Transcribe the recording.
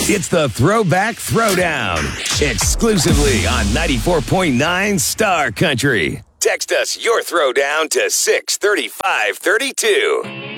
It's the Throwback Throwdown, exclusively on 94.9 Star Country. Text us your throwdown to 63532.